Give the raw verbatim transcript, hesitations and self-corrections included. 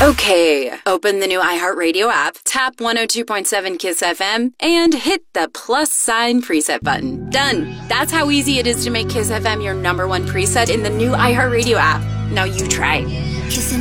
Okay, open the new iHeartRadio app, tap one oh two point seven KISS F M, and hit the plus sign preset button. Done. That's how easy it is to make KISS F M your number one preset in the new iHeartRadio app. Now you try. Kissing